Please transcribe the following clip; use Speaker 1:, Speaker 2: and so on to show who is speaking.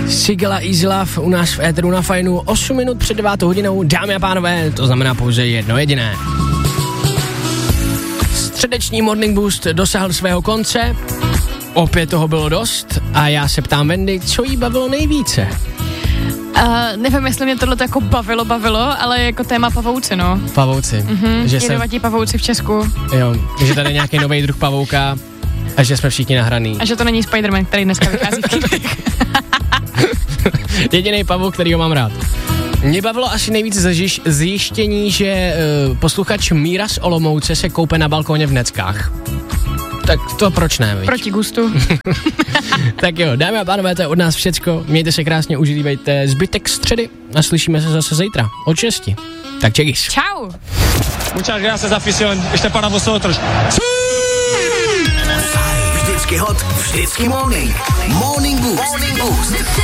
Speaker 1: Sigala Easy Love u nás v éteru na Fajnu 8 minut před 9 hodinou. Dámy a pánové, to znamená pouze jedno jediné. Středeční Morning Boost dosáhl svého konce. Opět toho bylo dost a já se ptám Wendy, co jí bavilo nejvíce?
Speaker 2: Nevím, jestli mě tohle jako bavilo, ale jako téma pavouci, no.
Speaker 1: Pavouci.
Speaker 2: Jedovatí pavouci v Česku.
Speaker 1: Jo, že tady je nějaký nový druh pavouka a že jsme všichni nahraný.
Speaker 2: A že to není Spider-Man, který dneska vychází v kinech.
Speaker 1: Jediný pavouk, který ho mám rád. Mě bavilo asi nejvíc zjištění, že posluchač Míra z Olomouce se koupe na balkóně v Neckách. Tak to proč ne, viď?
Speaker 2: Proti gustu.
Speaker 1: Tak jo, dámy a pánové, to je od nás všecko. Mějte se krásně, užívejte zbytek středy a slyšíme se zase zítra od 6. Tak čekis.
Speaker 2: Čau.
Speaker 3: Muchas gracias, afición. Ještě para vosotros.
Speaker 4: Vždycky hot, vždycky morning. Morning Boost.